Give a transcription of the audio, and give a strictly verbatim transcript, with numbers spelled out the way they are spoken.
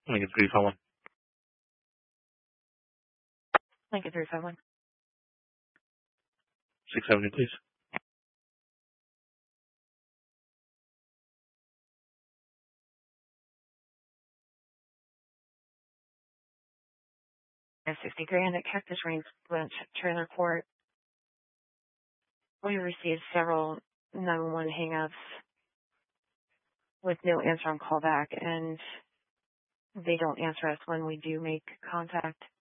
Lincoln three five one. Lincoln three five one. six seventy, please. F sixty grand at Cactus Range Ranch Trailer Court. We received several nine one one hang-ups with no answer on callback, and they don't answer us when we do make contact.